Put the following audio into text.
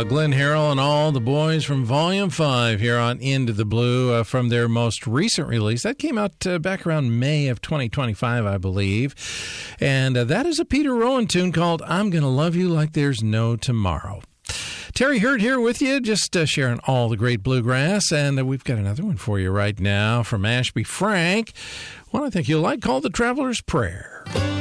Glenn Harrell and all the boys from Volume 5 here on Into the Blue from their most recent release. That came out back around May of 2025, I believe. And that is a Peter Rowan tune called I'm Gonna Love You Like There's No Tomorrow. Terry Hurd here with you, just sharing all the great bluegrass. And we've got another one for you right now from Ashby Frank, one I think you'll like, called The Traveler's Prayer.